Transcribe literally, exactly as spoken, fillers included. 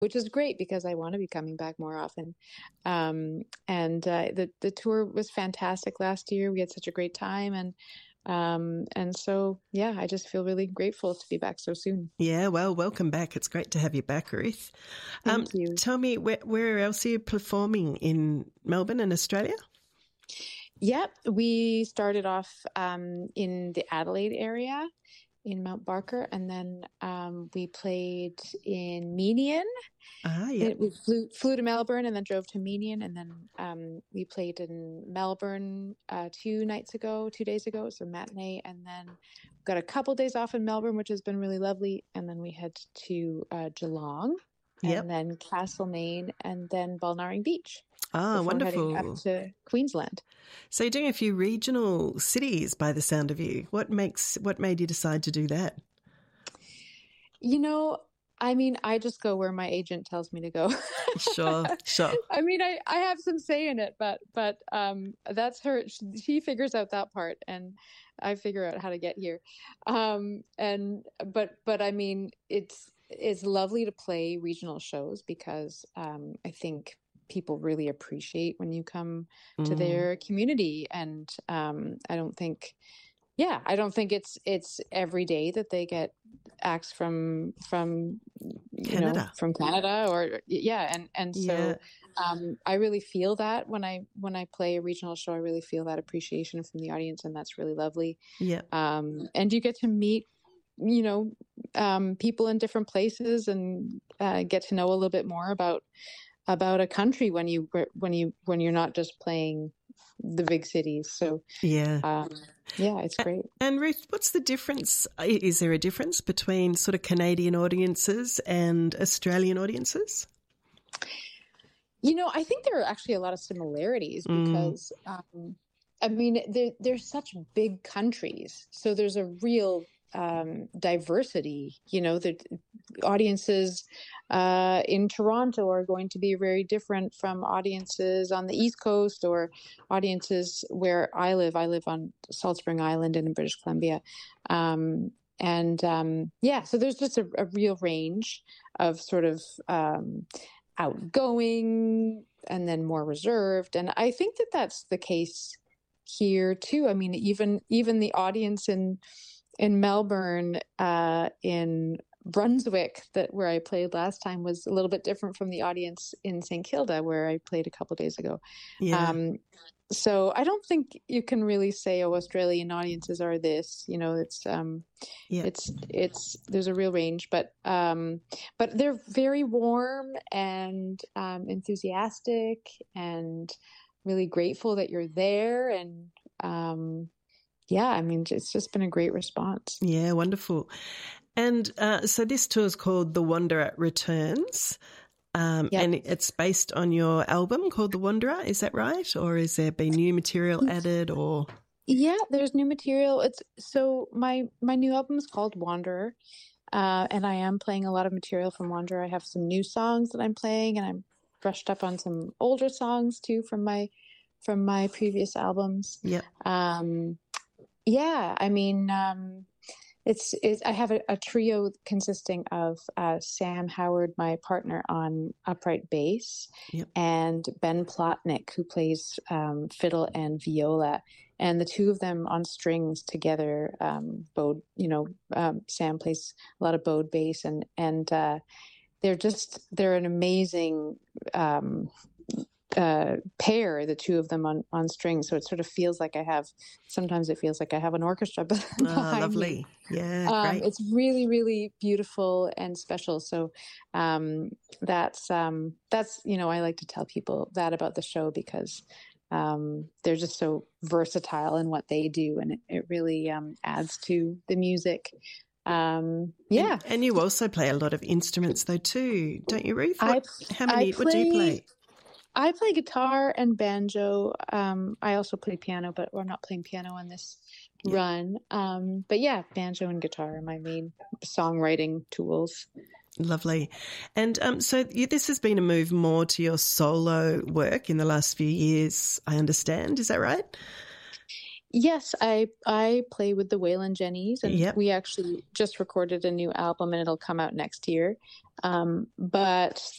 which is great because I want to be coming back more often. Um, and uh, the the tour was fantastic last year. We had such a great time, and um, and so yeah, I just feel really grateful to be back so soon. Yeah, well, welcome back. It's great to have you back, Ruth. Um, Thank you. Tell me, where, where else are you performing in Melbourne and Australia? Yep, we started off um, in the Adelaide area, in Mount Barker, and then um, we played in Menion. Ah, yeah. It, we flew, flew to Melbourne and then drove to Menion, and then um, we played in Melbourne uh, two nights ago, two days ago. It was a matinee, and then got a couple days off in Melbourne, which has been really lovely. And then we head to uh, Geelong, and Yep. then Castlemaine, and then Balnarring Beach. Ah, wonderful. Heading up to Queensland. So you're doing a few regional cities by the sound of you. What makes what made you decide to do that? You know, I mean, I just go where my agent tells me to go. Sure, sure. I mean, I, I have some say in it, but but um, that's her. She, she figures out that part, and I figure out how to get here. Um, and but but I mean, it's it's lovely to play regional shows because um, I think people really appreciate when you come to Mm. their community, and um, I don't think. Yeah, I don't think it's it's every day that they get acts from from you Canada. know from Canada or yeah, and and so Yeah. um, I really feel that when I when I play a regional show, I really feel that appreciation from the audience, and that's really lovely. Yeah. Um, and you get to meet you know um, people in different places and uh, get to know a little bit more about about a country when you when you when you're not just playing the big cities. So Yeah. um, yeah, it's great. And Ruth, what's the difference? Is there a difference between sort of Canadian audiences and Australian audiences? You know, I think there are actually a lot of similarities Mm. because, um, I mean, they're, they're such big countries. So there's a real um, diversity. You know, the audiences uh, in Toronto are going to be very different from audiences on the East Coast or audiences where I live. I live on Salt Spring Island in British Columbia. Um, and um, yeah, so there's just a, a real range of sort of um, outgoing and then more reserved. And I think that that's the case here too. I mean, even even the audience in in Melbourne, uh, in Brunswick, that where I played last time, was a little bit different from the audience in Saint Kilda, where I played a couple days ago. Yeah. Um, so I don't think you can really say, "Oh, Australian audiences are this." You know, it's um, Yeah. it's it's there's a real range, but um, but they're very warm and um, enthusiastic and really grateful that you're there. And um, yeah, I mean, it's just been a great response. Yeah, wonderful. And uh, so this tour is called The Wanderer Returns. Um, Yep. And it's based on your album called The Wanderer, is that right? Or has there been new material added or? Yeah, there's new material. It's so my my new album is called Wanderer, uh, and I am playing a lot of material from Wanderer. I have some new songs that I'm playing, and I'm brushed up on some older songs too from my from my previous albums. Yep. Um, yeah, I mean, um, it's, it's I have a, a trio consisting of uh, Sam Howard, my partner on upright bass, Yep. and Ben Plotnick, who plays um, fiddle and viola, and the two of them on strings together. Um, bowed, you know, um, Sam plays a lot of bowed bass, and and uh, they're just they're an amazing um, uh, pair, the two of them on, on strings. So it sort of feels like I have, sometimes it feels like I have an orchestra Ah, behind me. lovely. Yeah, Um, great. it's really, really beautiful and special. So um, that's, um, that's, you know, I like to tell people that about the show because um, they're just so versatile in what they do. And it, it really um, adds to the music. Um, yeah. And, and you also play a lot of instruments though too, don't you, Ruth? I, What, how many, I what do you play- play? I play guitar and banjo. Um, I also play piano, but we're not playing piano on this Yeah. run. Um, but yeah, banjo and guitar are my main songwriting tools. Lovely. And um, so you, this has been a move more to your solo work in the last few years, I understand. Is that right? Yes, I I play with the Waylon Jennys, and Yep. we actually just recorded a new album, and it'll come out next year. Um, but